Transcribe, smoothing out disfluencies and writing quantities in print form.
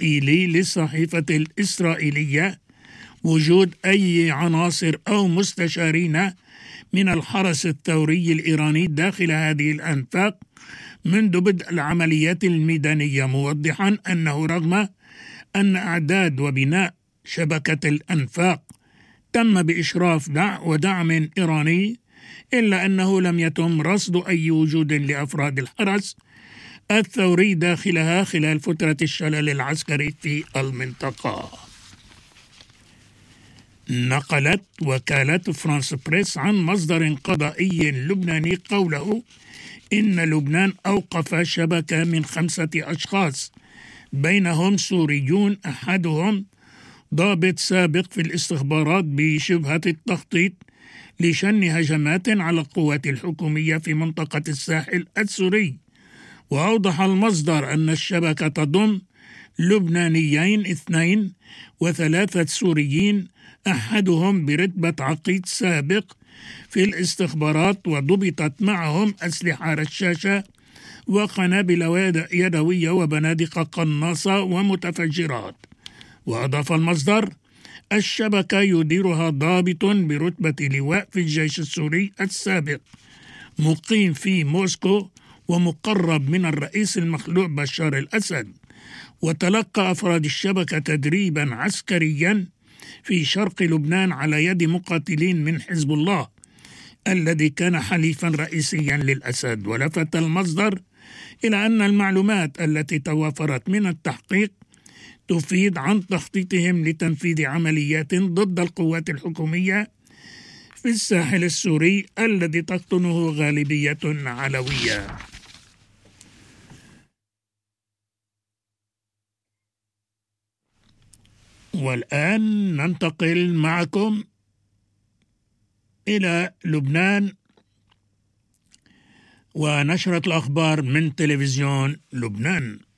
إسرائيلي للصحيفة الإسرائيلية وجود أي عناصر أو مستشارين من الحرس الثوري الإيراني داخل هذه الأنفاق منذ بدء العمليات الميدانية، موضحا أنه رغم أن إعداد وبناء شبكة الأنفاق تم بإشراف ودعم إيراني، إلا أنه لم يتم رصد أي وجود لأفراد الحرس الثوري داخلها خلال فترة الشلل العسكري في المنطقة. نقلت وكالة فرانس بريس عن مصدر قضائي لبناني قوله إن لبنان أوقف شبكة من 5 أشخاص بينهم سوريون أحدهم ضابط سابق في الاستخبارات بشبهة التخطيط لشن هجمات على القوات الحكومية في منطقة الساحل السوري. وأوضح المصدر أن الشبكة تضم لبنانيين 2 و3 سوريين أحدهم برتبة عقيد سابق في الاستخبارات، وضبطت معهم أسلحة رشاشة وقنابل يدوية وبنادق قناصة ومتفجرات. وأضاف المصدر الشبكة يديرها ضابط برتبة لواء في الجيش السوري السابق مقيم في موسكو ومقرب من الرئيس المخلوع بشار الأسد. وتلقى أفراد الشبكة تدريبا عسكريا في شرق لبنان على يد مقاتلين من حزب الله الذي كان حليفا رئيسيا للأسد. ولفت المصدر إلى أن المعلومات التي توافرت من التحقيق تفيد عن تخطيطهم لتنفيذ عمليات ضد القوات الحكومية في الساحل السوري الذي تقطنه غالبية علوية. والآن ننتقل معكم إلى لبنان ونشرة الأخبار من تلفزيون لبنان.